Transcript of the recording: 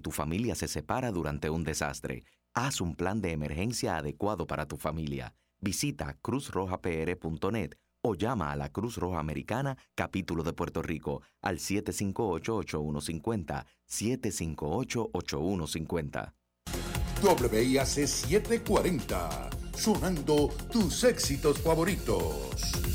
tu familia se separa durante un desastre. Haz un plan de emergencia adecuado para tu familia. Visita cruzrojapr.net o llama a la Cruz Roja Americana, Capítulo de Puerto Rico, al 758-8150, 758-8150. WIAC 740, sonando tus éxitos favoritos.